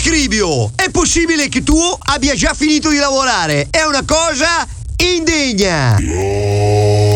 Cribio, è possibile che tu abbia già finito di lavorare. È una cosa indegna.